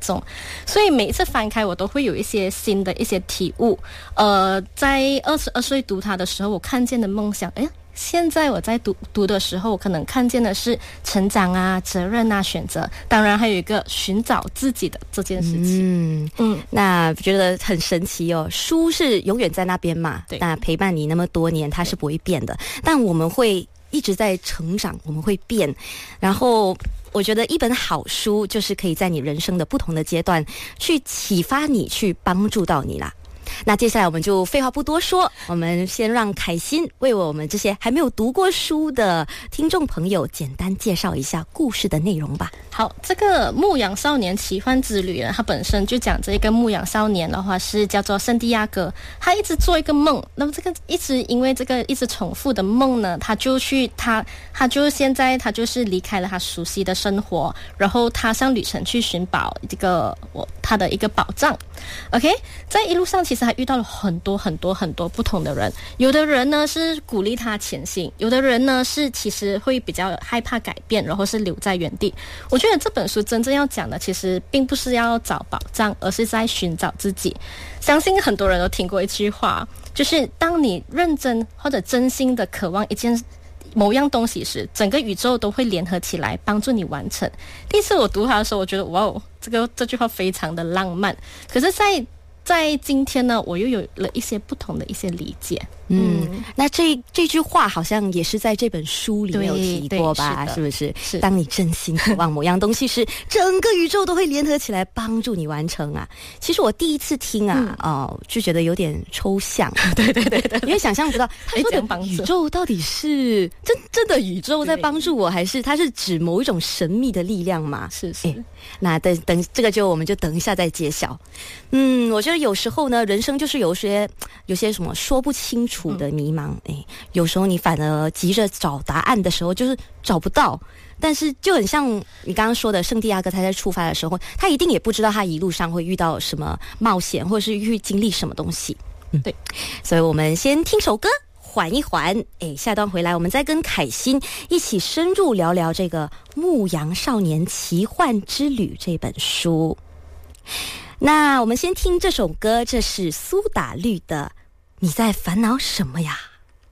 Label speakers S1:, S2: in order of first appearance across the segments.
S1: 松。所以每一次翻开我都会有一些新的一些体悟。在22岁读它的时候，我看见的梦想，现在我在读的时候，我可能看见的是成长啊、责任啊、选择，当然还有一个寻找自己的这件事情。
S2: 那觉得很神奇哦。书是永远在那边嘛，
S1: 对，
S2: 那陪伴你那么多年，它是不会变的。但我们会一直在成长，我们会变。然后我觉得一本好书就是可以在你人生的不同的阶段去启发你，去帮助到你啦。那接下来我们就废话不多说，我们先让凯欣为我们这些还没有读过书的听众朋友简单介绍一下故事的内容吧。
S1: 好，这个牧羊少年奇幻之旅呢，它本身就讲这个牧羊少年的话是叫做圣地亚哥，他一直做一个梦，那么这个因为这个一直重复的梦呢，他就现在他就是离开了他熟悉的生活，然后踏上旅程去寻找他的一个宝藏。OK， 在一路上其实还遇到了很多不同的人，有的人呢是鼓励他前行，有的人呢是其实会比较害怕改变，然后是留在原地。我觉得这本书真正要讲的其实并不是要找宝藏，而是在寻找自己。相信很多人都听过一句话，就是当你认真或者真心的渴望某样东西时，整个宇宙都会联合起来帮助你完成。第一次我读它的时候，我觉得哇哦，这句话非常的浪漫。可是在今天呢，我又有了一些不同的一些理解。
S2: 那这句话好像也是在这本书里面有提过吧？是不是？是。当你真心渴望某样东西时，整个宇宙都会联合起来帮助你完成啊！其实我第一次听就觉得有点抽象。对，因为想象不到他说的宇宙到底是真的宇宙在帮助我，还是它是指某一种神秘的力量嘛？
S1: 是。
S2: 那等这个我们就等一下再揭晓。我觉得有时候呢，人生就是有些什么说不清楚的迷茫。有时候你反而急着找答案的时候，就是找不到。但是就很像你刚刚说的，圣地亚哥他在出发的时候，他一定也不知道他一路上会遇到什么冒险，或者是去经历什么东西。
S1: 对，
S2: 所以我们先听首歌缓一缓，下段回来我们再跟凯欣一起深入聊聊这个《牧羊少年奇幻之旅》这本书。那我们先听这首歌，这是苏打绿的《你在烦恼什么呀》。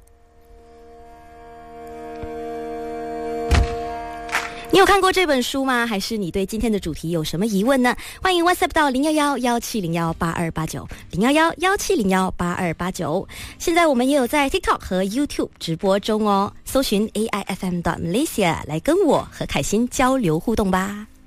S2: 你有看过这本书吗？还是你对今天的主题有什么疑问呢？欢迎 WhatsApp 到011-1701-8289 现在我们也有在 TikTok 和 YouTube 直播中哦，搜寻 AIFM.Malaysia 来跟我和凯欣交流互动吧。